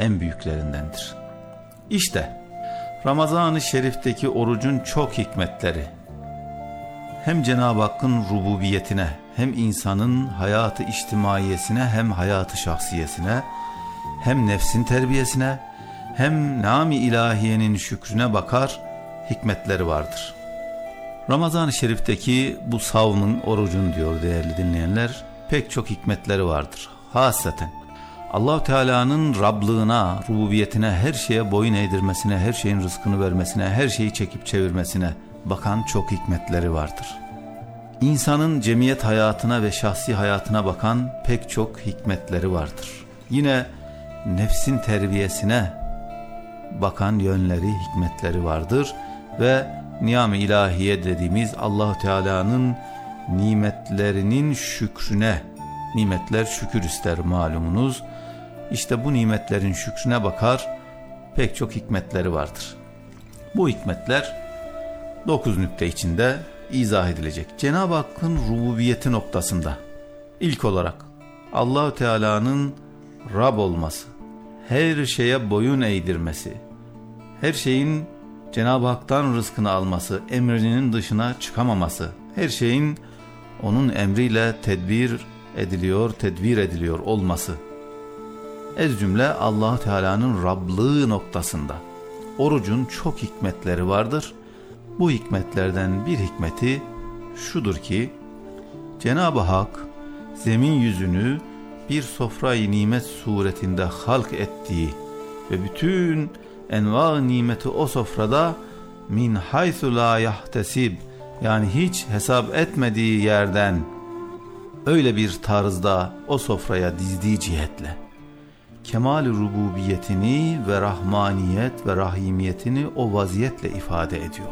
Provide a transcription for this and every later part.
en büyüklerindendir. İşte Ramazan-ı Şerif'teki orucun çok hikmetleri, hem Cenab-ı Hakk'ın rububiyetine, hem insanın hayatı içtimaiyesine, hem hayatı şahsiyesine, hem nefsin terbiyesine, hem nam-ı ilahiyenin şükrüne bakar, hikmetleri vardır. Ramazan-ı Şerif'teki bu savmın, orucun diyor değerli dinleyenler, pek çok hikmetleri vardır. Hasaten Allah-u Teala'nın Rablığına, rububiyetine, her şeye boyun eğdirmesine, her şeyin rızkını vermesine, her şeyi çekip çevirmesine bakan çok hikmetleri vardır. İnsanın cemiyet hayatına ve şahsi hayatına bakan pek çok hikmetleri vardır. Yine nefsin terbiyesine bakan yönleri, hikmetleri vardır ve niyam-ı ilahiye dediğimiz Allah-u Teala'nın nimetlerinin şükrüne, nimetler şükür ister malumunuz, İşte bu nimetlerin şükrüne bakar, pek çok hikmetleri vardır. Bu hikmetler 9 nükte içinde izah edilecek. Cenab-ı Hakk'ın rububiyeti noktasında ilk olarak Allah-u Teala'nın Rab olması, her şeye boyun eğdirmesi, her şeyin Cenab-ı Hak'tan rızkını alması, emrinin dışına çıkamaması, her şeyin onun emriyle tedbir ediliyor olması. Ez cümle Allah-u Teala'nın Rablığı noktasında orucun çok hikmetleri vardır. Bu hikmetlerden bir hikmeti şudur ki, Cenab-ı Hak zemin yüzünü bir sofra-i nimet suretinde halk ettiği ve bütün enva nimeti o sofrada min haythu la yahtesib, yani hiç hesap etmediği yerden öyle bir tarzda o sofraya dizdiği cihetle kemal-i rububiyetini ve rahmaniyet ve rahimiyetini o vaziyetle ifade ediyor.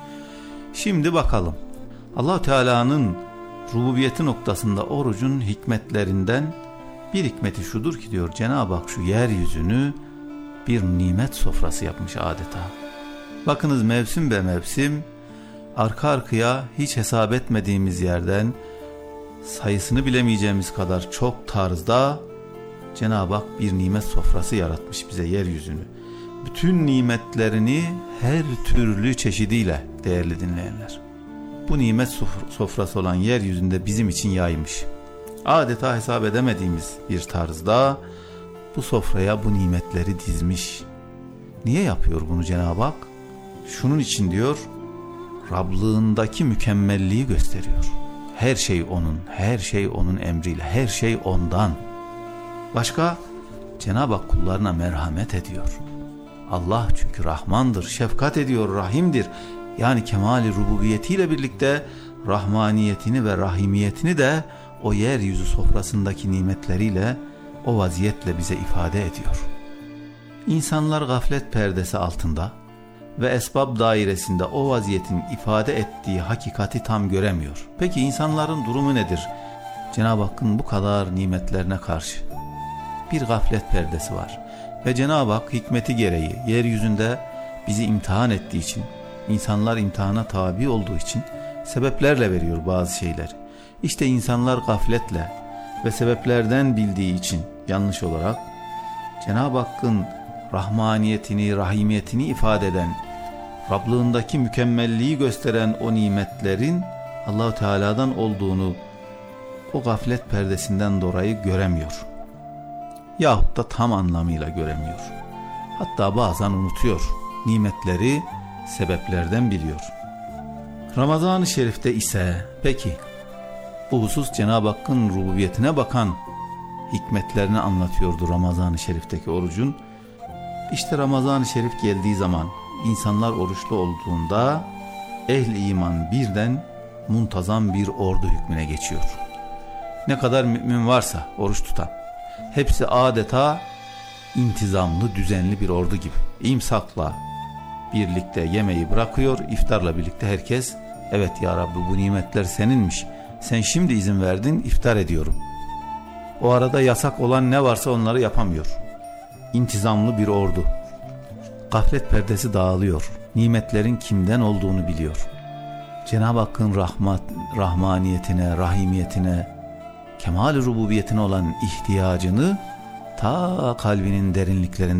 Şimdi bakalım, Allah Teala'nın rububiyeti noktasında orucun hikmetlerinden bir hikmeti şudur ki diyor, Cenab-ı Hak şu yeryüzünü bir nimet sofrası yapmış adeta. Bakınız, mevsim be mevsim arka arkaya hiç hesap etmediğimiz yerden sayısını bilemeyeceğimiz kadar çok tarzda Cenab-ı Hak bir nimet sofrası yaratmış bize, yeryüzünü. Bütün nimetlerini her türlü çeşidiyle değerli dinleyenler, bu nimet sofrası olan yeryüzünde bizim için yaymış. Adeta hesap edemediğimiz bir tarzda bu sofraya bu nimetleri dizmiş. Niye yapıyor bunu Cenab-ı Hak? Şunun için diyor, Rablığındaki mükemmelliği gösteriyor. Her şey onun, her şey onun emriyle, her şey ondan. Başka, Cenab-ı Hak kullarına merhamet ediyor. Allah çünkü Rahmandır, şefkat ediyor, Rahimdir. Yani kemali rububiyetiyle birlikte rahmaniyetini ve rahimiyetini de o yeryüzü sofrasındaki nimetleriyle, o vaziyetle bize ifade ediyor. İnsanlar gaflet perdesi altında ve esbab dairesinde o vaziyetin ifade ettiği hakikati tam göremiyor. Peki insanların durumu nedir? Cenab-ı Hakk'ın bu kadar nimetlerine karşı bir gaflet perdesi var. Ve Cenab-ı Hak hikmeti gereği yeryüzünde bizi imtihan ettiği için, insanlar imtihana tabi olduğu için sebeplerle veriyor bazı şeyler. İşte insanlar gafletle ve sebeplerden bildiği için yanlış olarak Cenab-ı Hakk'ın rahmaniyetini, rahimiyetini ifade eden, Rablığındaki mükemmelliği gösteren o nimetlerin Allah-u Teala'dan olduğunu o gaflet perdesinden dolayı göremiyor. Yahut da tam anlamıyla göremiyor. Hatta bazen unutuyor. Nimetleri sebeplerden biliyor. Ramazan-ı Şerif'te ise peki bu husus Cenab-ı Hakk'ın rububiyetine bakan hikmetlerini anlatıyordu Ramazan-ı Şerif'teki orucun. İşte Ramazan-ı Şerif geldiği zaman, insanlar oruçlu olduğunda ehl-i iman birden muntazam bir ordu hükmüne geçiyor. Ne kadar mümin varsa oruç tutan, hepsi adeta intizamlı, düzenli bir ordu gibi. İmsakla birlikte yemeği bırakıyor, iftarla birlikte herkes, evet ya Rabbi bu nimetler seninmiş, sen şimdi izin verdin, iftar ediyorum. O arada yasak olan ne varsa onları yapamıyor. İntizamlı bir ordu. Gaflet perdesi dağılıyor. Nimetlerin kimden olduğunu biliyor. Cenab-ı Hakk'ın rahmaniyetine, rahimiyetine, kemal-i rububiyetine olan ihtiyacını ta kalbinin derinliklerinde